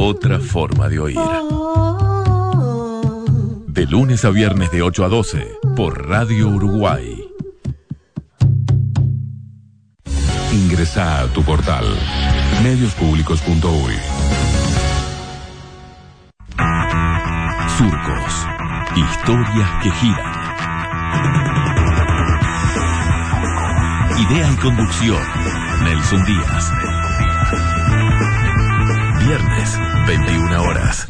Otra forma de oír. De lunes a viernes de 8 a 12 por Radio Uruguay. Ingresa a tu portal mediospublicos.uy. Surcos. Historias que giran. Idea y conducción, Nelson Díaz. Viernes, 21 horas.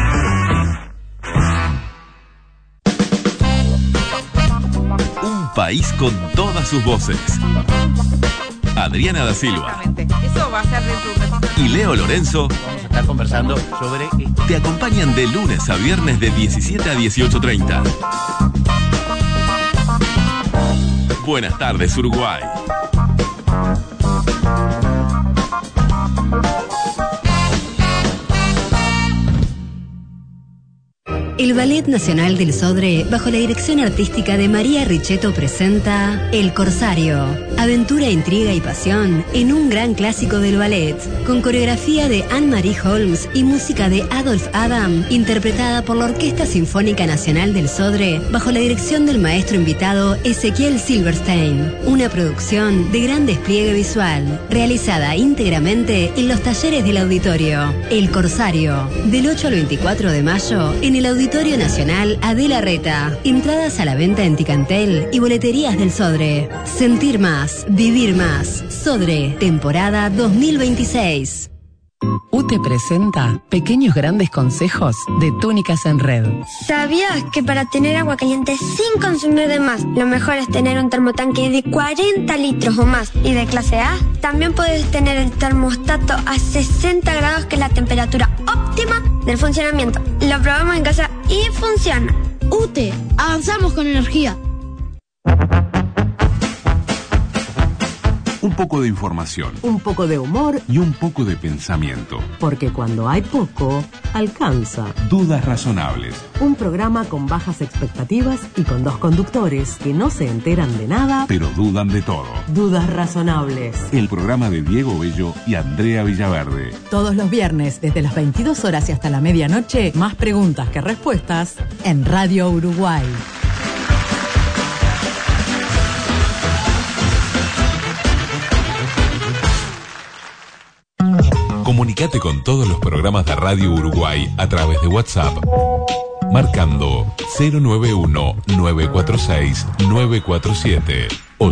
Un país con todas sus voces. Adriana da Silva. Eso va a ser y Leo Lorenzo vamos a estar conversando sobre... te acompañan de lunes a viernes de 17 a 18:30. Buenas tardes, Uruguay. El Ballet Nacional del Sodre, bajo la dirección artística de María Richetto, presenta El Corsario. Aventura, intriga y pasión en un gran clásico del ballet, con coreografía de Anne-Marie Holmes y música de Adolf Adam, interpretada por la Orquesta Sinfónica Nacional del Sodre, bajo la dirección del maestro invitado Ezequiel Silverstein. Una producción de gran despliegue visual, realizada íntegramente en los talleres del auditorio. El Corsario, del 8 al 24 de mayo, en el Auditorio Nacional Adela Reta. Entradas a la venta en Ticantel y boleterías del Sodre. Sentir más, vivir más. Sodre, temporada 2026. UTE presenta Pequeños Grandes Consejos de Túnicas en Red. ¿Sabías que para tener agua caliente sin consumir de más, lo mejor es tener un termotanque de 40 litros o más y de clase A? También puedes tener el termostato a 60 grados, que es la temperatura óptima del funcionamiento. Lo probamos en casa y funciona. UTE, avanzamos con energía. Un poco de información, Un poco de humor, y un poco de pensamiento. porque cuando hay poco, alcanza. Dudas razonables. Un programa con bajas expectativas y con dos conductores que no se enteran de nada, Pero dudan de todo. dudas razonables. El programa de Diego Bello y Andrea Villaverde. Todos los viernes, desde las 22 horas y hasta la medianoche, más preguntas que respuestas en Radio Uruguay. Comunicate con todos los programas de Radio Uruguay a través de WhatsApp, marcando 091-946-947 o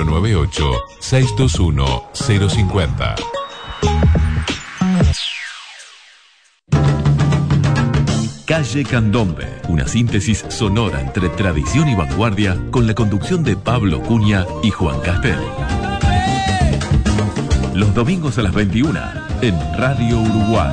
098-621-050. Calle Candombe, una síntesis sonora entre tradición y vanguardia, con la conducción de Pablo Cunha y Juan Castel. Los domingos a las 21 en Radio Uruguay.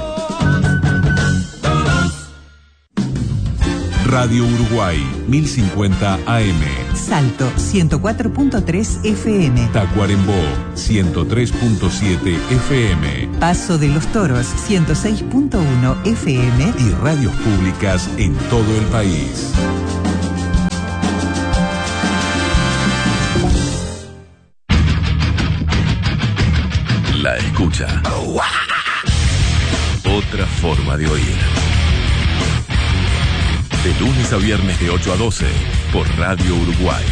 Radio Uruguay, 1050 AM. Salto 104.3 FM. Tacuarembó, 103.7 FM. Paso de los Toros 106.1 FM. Y radios públicas en todo el país. La escucha. Otra forma de oír. De lunes a viernes de 8 a 12 por Radio Uruguay.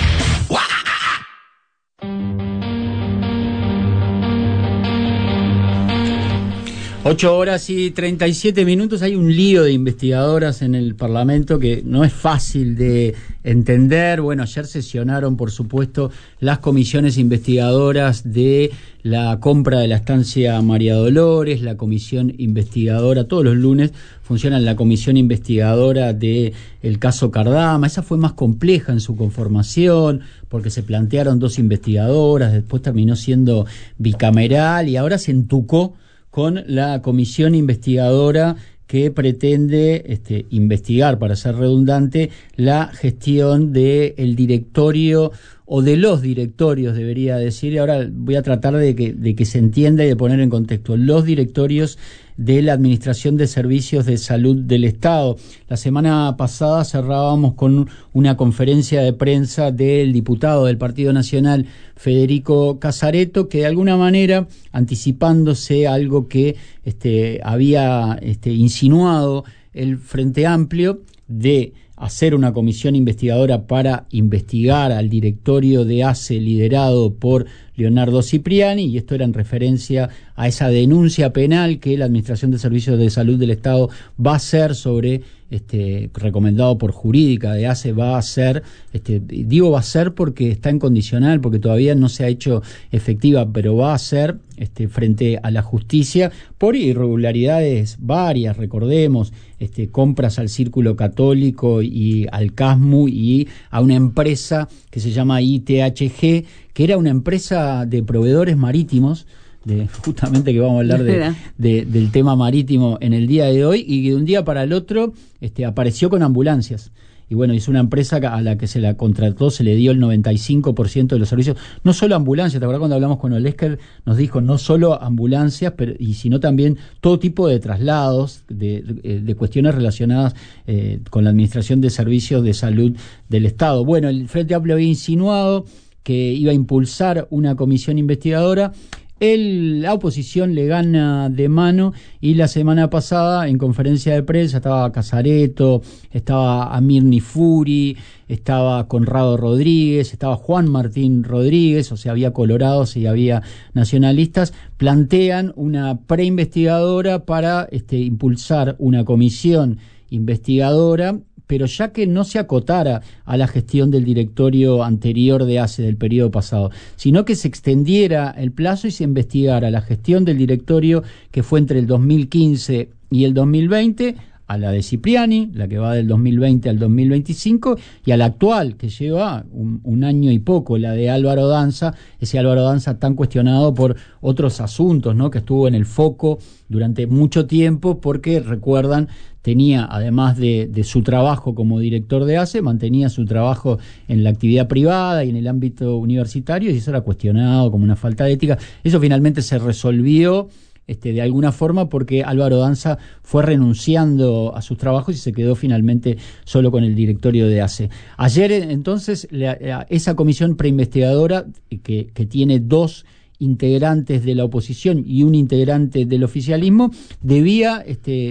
8 horas y 37 minutos. Hay un lío de investigadoras en el Parlamento que no es fácil de entender. Bueno, ayer sesionaron, por supuesto, las comisiones investigadoras de la compra de la estancia María Dolores, la comisión investigadora, todos los lunes funciona la comisión investigadora de el caso Cardama. Esa fue más compleja en su conformación, porque se plantearon dos investigadoras, después terminó siendo bicameral y ahora se entucó con la comisión investigadora que pretende investigar, para ser redundante, la gestión del directorio o de los directorios, debería decir, y ahora voy a tratar de que se entienda y de poner en contexto, los directorios de la Administración de Servicios de Salud del Estado. La semana pasada cerrábamos con una conferencia de prensa del diputado del Partido Nacional, Federico Casareto, que de alguna manera, anticipándose a algo que había insinuado el Frente Amplio, de hacer una comisión investigadora para investigar al directorio de ACE liderado por Leonardo Cipriani, y esto era en referencia a esa denuncia penal que la Administración de Servicios de Salud del Estado va a hacer sobre, recomendado por Jurídica de ACE, va a hacer, digo va a ser porque está en condicional, porque todavía no se ha hecho efectiva, pero va a ser frente a la justicia por irregularidades varias, recordemos, compras al Círculo Católico y al CASMU y a una empresa que se llama ITHG, que era una empresa de proveedores marítimos, justamente que vamos a hablar del tema marítimo en el día de hoy, y que de un día para el otro apareció con ambulancias. Y bueno, es una empresa a la que se la contrató, se le dio el 95% de los servicios, no solo ambulancias. ¿Te acuerdas cuando hablamos con Olesker? Nos dijo no solo ambulancias, sino también todo tipo de traslados, de cuestiones relacionadas con la Administración de Servicios de Salud del Estado. Bueno, el Frente Amplio había insinuado que iba a impulsar una comisión investigadora. La oposición le gana de mano, y la semana pasada en conferencia de prensa estaba Casareto, estaba Amir Nifuri, estaba Conrado Rodríguez, estaba Juan Martín Rodríguez, o sea, había colorados y había nacionalistas, plantean una preinvestigadora para impulsar una comisión investigadora, pero ya que no se acotara a la gestión del directorio anterior de ACE del periodo pasado, sino que se extendiera el plazo y se investigara la gestión del directorio que fue entre el 2015 y el 2020, a la de Cipriani, la que va del 2020 al 2025, y a la actual, que lleva un año y poco, la de Álvaro Danza, ese Álvaro Danza tan cuestionado por otros asuntos, ¿no?, que estuvo en el foco durante mucho tiempo, porque, recuerdan, tenía, además de su trabajo como director de ACE, mantenía su trabajo en la actividad privada y en el ámbito universitario, y eso era cuestionado como una falta de ética. Eso finalmente se resolvió de alguna forma, porque Álvaro Danza fue renunciando a sus trabajos y se quedó finalmente solo con el directorio de ACE. Ayer, entonces, esa comisión preinvestigadora, que tiene 2 integrantes de la oposición y un integrante del oficialismo, debía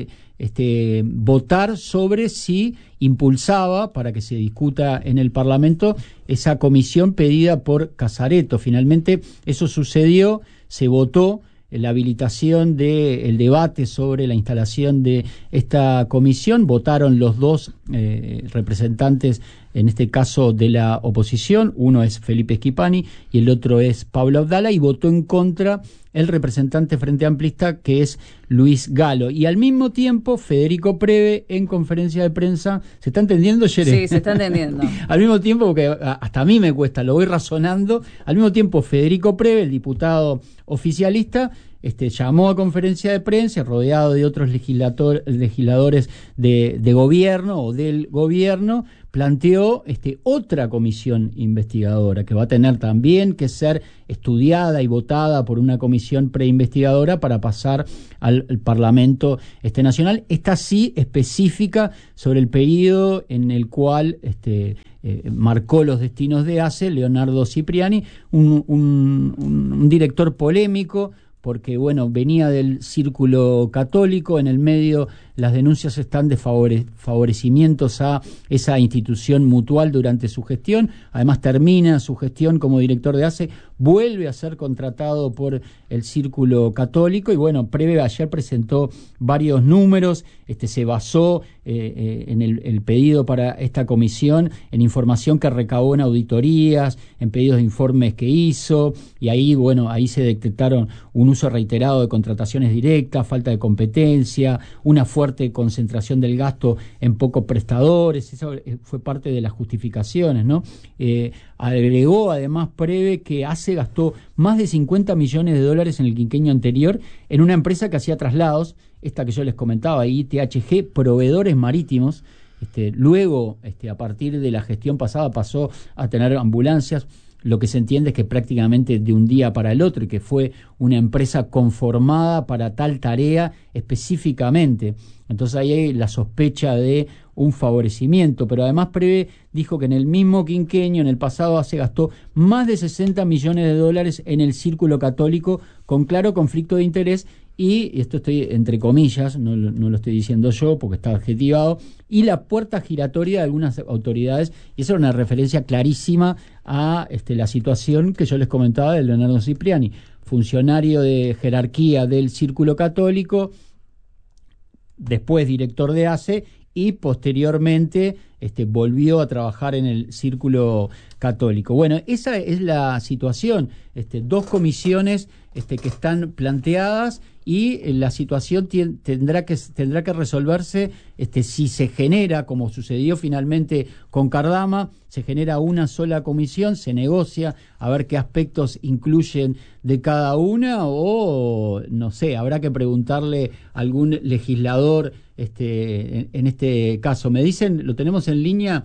votar sobre si impulsaba, para que se discuta en el Parlamento, esa comisión pedida por Casareto. Finalmente eso sucedió, se votó la habilitación del debate sobre la instalación de esta comisión. Votaron los 2 representantes, en este caso de la oposición, uno es Felipe Schipani y el otro es Pablo Abdala, y votó en contra el representante Frente Amplista, que es Luis Galo. Y al mismo tiempo, Federico Preve, en conferencia de prensa, ¿se está entendiendo, Yere? Sí, se está entendiendo. Al mismo tiempo, porque hasta a mí me cuesta, lo voy razonando, al mismo tiempo Federico Preve, el diputado oficialista, llamó a conferencia de prensa, rodeado de otros legisladores de gobierno o del gobierno, planteó otra comisión investigadora que va a tener también que ser estudiada y votada por una comisión preinvestigadora para pasar al Parlamento Nacional. Esta sí específica sobre el periodo en el cual marcó los destinos de ACE Leonardo Cipriani, un director polémico, porque bueno, venía del Círculo Católico. En el medio las denuncias están de favorecimientos a esa institución mutual durante su gestión. Además termina su gestión como director de ACE, vuelve a ser contratado por el Círculo Católico, y bueno, Preve ayer presentó varios números, se basó en el pedido para esta comisión en información que recabó en auditorías, en pedidos de informes que hizo, y ahí, bueno, ahí se detectaron un uso reiterado de contrataciones directas, falta de competencia, una fuerte concentración del gasto en pocos prestadores. Eso fue parte de las justificaciones, ¿no? Agregó además Preve que ACE gastó más de $50 millones en el quinquenio anterior en una empresa que hacía traslados, esta que yo les comentaba, ITHG, proveedores marítimos. Luego, a partir de la gestión pasada, pasó a tener ambulancias. lo que se entiende es que prácticamente de un día para el otro, y que fue una empresa conformada para tal tarea específicamente. Entonces ahí hay la sospecha de un favorecimiento, pero además Prevé dijo que en el mismo quinquenio, en el pasado, se gastó más de 60 millones de dólares en el círculo católico, con claro conflicto de interés, y esto estoy entre comillas, no lo estoy diciendo yo porque está adjetivado, y la puerta giratoria de algunas autoridades, y esa era una referencia clarísima a la situación que yo les comentaba de Leonardo Cipriani, funcionario de jerarquía del círculo católico, después director de ACE, y posteriormente volvió a trabajar en el círculo católico. Bueno, esa es la situación, dos comisiones que están planteadas, y la situación tendrá que resolverse si se genera, como sucedió finalmente con Cardama, se genera una sola comisión, se negocia a ver qué aspectos incluyen de cada una, o no sé, habrá que preguntarle a algún legislador en este caso. Me dicen, lo tenemos en línea,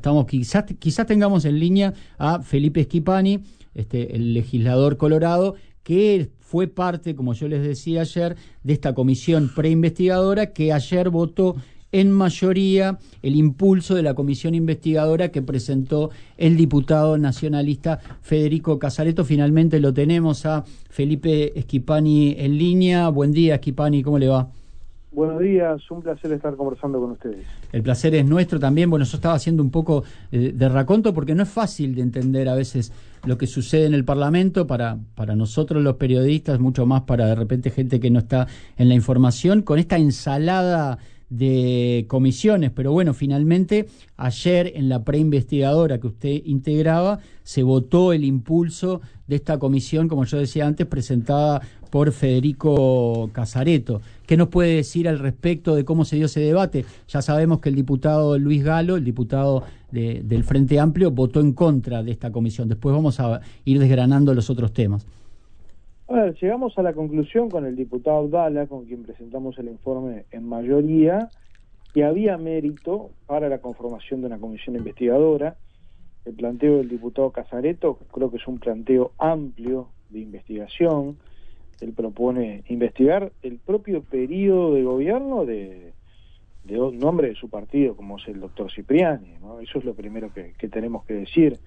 quizás tengamos en línea a Felipe Schipani, el legislador colorado, que fue parte, como yo les decía ayer, de esta comisión preinvestigadora, que ayer votó en mayoría el impulso de la comisión investigadora que presentó el diputado nacionalista Federico Casareto. Finalmente lo tenemos a Felipe Schipani en línea. Buen día, Schipani, ¿cómo le va? Buenos días, un placer estar conversando con ustedes. El placer es nuestro también. Bueno, yo estaba haciendo un poco de raconto porque no es fácil de entender a veces lo que sucede en el Parlamento para nosotros los periodistas, mucho más para de repente gente que no está en la información, con esta ensalada de comisiones. Pero bueno, finalmente ayer en la preinvestigadora que usted integraba se votó el impulso de esta comisión, como yo decía antes, presentada por Federico Casareto. ¿Qué nos puede decir al respecto de cómo se dio ese debate? Ya sabemos que el diputado Luis Galo, el diputado del Frente Amplio, votó en contra de esta comisión. Después vamos a ir desgranando los otros temas. A ver, llegamos a la conclusión con el diputado Abdala, con quien presentamos el informe en mayoría, que había mérito para la conformación de una comisión investigadora. El planteo del diputado Casareto creo que es un planteo amplio de investigación. Él propone investigar el propio periodo de gobierno de un hombre de su partido, como es el doctor Cipriani, ¿no? Eso es lo primero que tenemos que decir.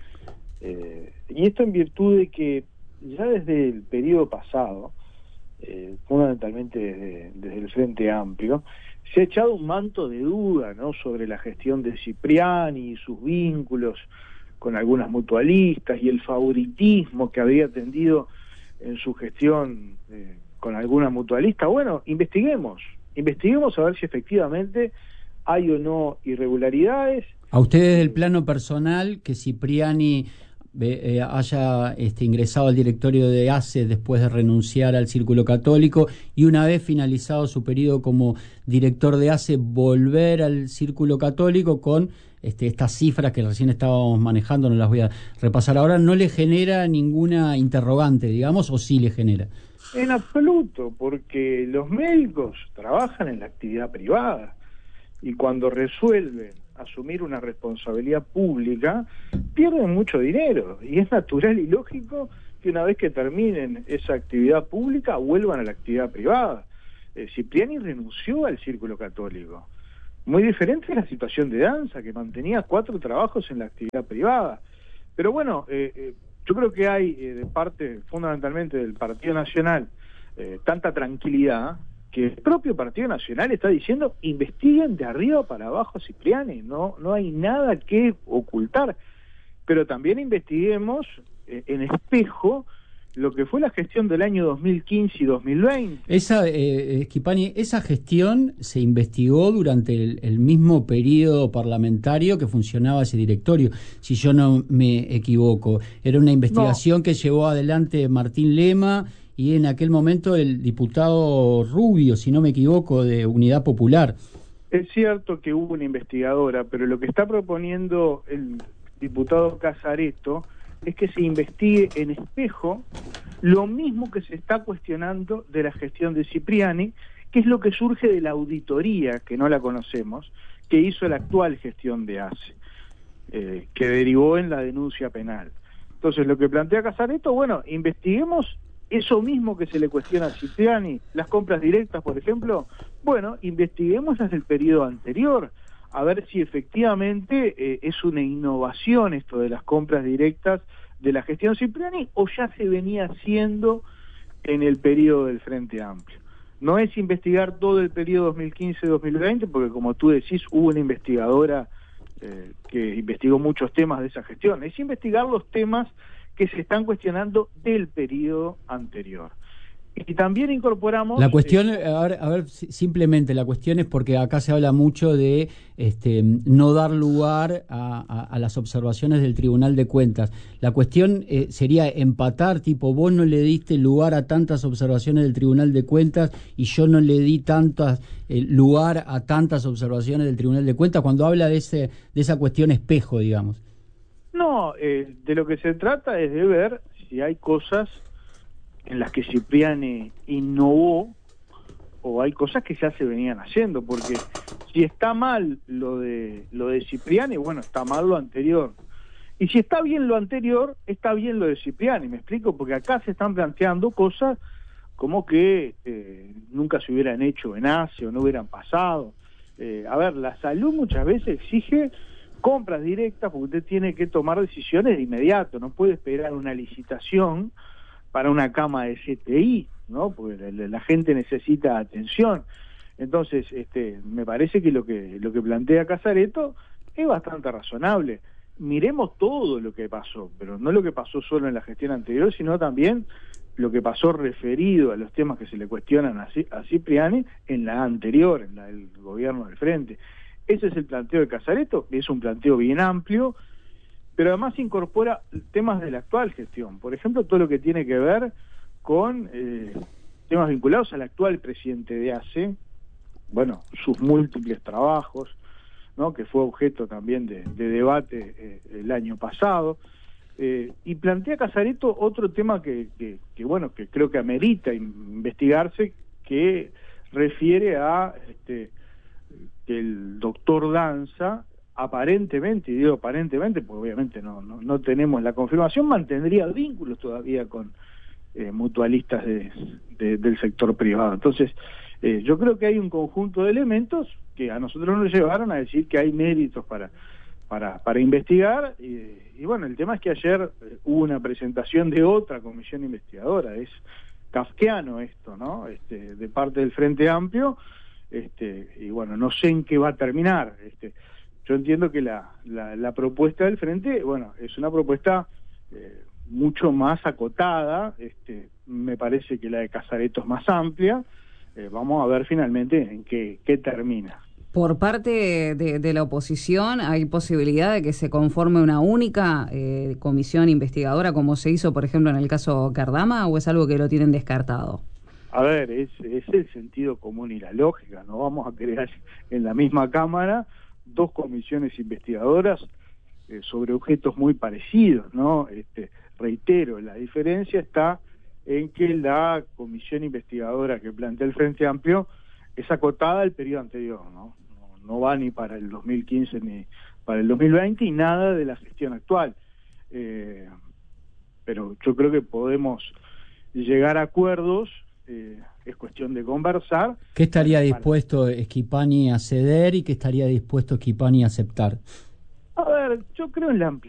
Y esto en virtud de que ya desde el periodo pasado, fundamentalmente desde el Frente Amplio, se ha echado un manto de duda, ¿no?, sobre la gestión de Cipriani y sus vínculos con algunas mutualistas y el favoritismo que había tendido en su gestión con alguna mutualista. Bueno, investiguemos a ver si efectivamente hay o no irregularidades. A ustedes del plano personal, que Cipriani haya ingresado al directorio de ACE después de renunciar al Círculo Católico, y una vez finalizado su periodo como director de ACE volver al Círculo Católico con estas cifras que recién estábamos manejando, no las voy a repasar ahora, ¿no le genera ninguna interrogante, digamos, o sí le genera? En absoluto, porque los médicos trabajan en la actividad privada y cuando resuelven asumir una responsabilidad pública pierden mucho dinero, y es natural y lógico que una vez que terminen esa actividad pública vuelvan a la actividad privada. Cipriani renunció al Círculo Católico. Muy diferente es la situación de Danza, que mantenía 4 trabajos en la actividad privada. Pero bueno, yo creo que hay de parte fundamentalmente del Partido Nacional tanta tranquilidad que el propio Partido Nacional está diciendo: investiguen de arriba para abajo a Cipriani, no hay nada que ocultar, pero también investiguemos en espejo lo que fue la gestión del año 2015 y 2020. Schipani, esa gestión se investigó durante el mismo periodo parlamentario que funcionaba ese directorio, si yo no me equivoco. Era una investigación que llevó adelante Martín Lema y en aquel momento el diputado Rubio, si no me equivoco, de Unidad Popular. Es cierto que hubo una investigadora, pero lo que está proponiendo el diputado Casareto es que se investigue en espejo lo mismo que se está cuestionando de la gestión de Cipriani, que es lo que surge de la auditoría, que no la conocemos, que hizo la actual gestión de ACE, que derivó en la denuncia penal. Entonces, lo que plantea Casareto, bueno, investiguemos eso mismo que se le cuestiona a Cipriani, las compras directas, por ejemplo, bueno, investiguemos desde el periodo anterior, a ver si efectivamente es una innovación esto de las compras directas de la gestión Cipriani, o ya se venía haciendo en el periodo del Frente Amplio. No es investigar todo el periodo 2015-2020, porque como tú decís, hubo una investigadora que investigó muchos temas de esa gestión, es investigar los temas que se están cuestionando del periodo anterior. Y también incorporamos... La cuestión, a ver, simplemente la cuestión es porque acá se habla mucho de no dar lugar a las observaciones del Tribunal de Cuentas. La cuestión sería empatar, tipo, vos no le diste lugar a tantas observaciones del Tribunal de Cuentas y yo no le di lugar a tantas observaciones del Tribunal de Cuentas, cuando habla de esa cuestión espejo, digamos. No, de lo que se trata es de ver si hay cosas en las que Cipriani innovó o hay cosas que ya se venían haciendo, porque si está mal lo de Cipriani, bueno, está mal lo anterior. Y si está bien lo anterior, está bien lo de Cipriani, ¿me explico? Porque acá se están planteando cosas como que nunca se hubieran hecho en Asia o no hubieran pasado. A ver, la salud muchas veces exige compras directas porque usted tiene que tomar decisiones de inmediato, no puede esperar una licitación para una cama de CTI, ¿no? Porque la gente necesita atención. Entonces, me parece que lo que plantea Casareto es bastante razonable. Miremos todo lo que pasó, pero no lo que pasó solo en la gestión anterior, sino también lo que pasó referido a los temas que se le cuestionan a Cipriani en la anterior, en la del gobierno del Frente. Ese es el planteo de Casareto, es un planteo bien amplio, pero además incorpora temas de la actual gestión. Por ejemplo, todo lo que tiene que ver con temas vinculados al actual presidente de ACE, bueno, sus múltiples trabajos, ¿no? Que fue objeto también de debate el año pasado, y plantea Casareto otro tema que creo que amerita investigarse, que refiere a que el doctor Danza aparentemente, y digo aparentemente porque obviamente no tenemos la confirmación, mantendría vínculos todavía con mutualistas del sector privado. Entonces, yo creo que hay un conjunto de elementos que a nosotros nos llevaron a decir que hay méritos para investigar, y bueno, el tema es que ayer hubo una presentación de otra comisión investigadora, es kafkiano esto, ¿no? De parte del Frente Amplio, y bueno, no sé en qué va a terminar. Yo entiendo que la propuesta del Frente, bueno, es una propuesta mucho más acotada, me parece que la de Casareto es más amplia, vamos a ver finalmente en qué termina. Por parte de la oposición, ¿hay posibilidad de que se conforme una única comisión investigadora, como se hizo, por ejemplo, en el caso Cardama, o es algo que lo tienen descartado? A ver, es el sentido común y la lógica, no vamos a crear en la misma Cámara dos comisiones investigadoras sobre objetos muy parecidos, ¿no? Reitero, la diferencia está en que la comisión investigadora que plantea el Frente Amplio es acotada al periodo anterior, no va ni para el 2015 ni para el 2020 y nada de la gestión actual. Pero yo creo que podemos llegar a acuerdos, es cuestión de conversar. ¿Qué estaría dispuesto Schifani a ceder y qué estaría dispuesto Schifani a aceptar? A ver, yo creo en la amplitud.